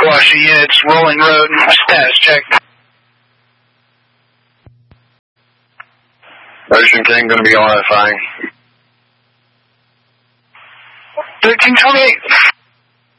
Washington units, Rolling Road, status check. Ocean King going to be RFI. 1328.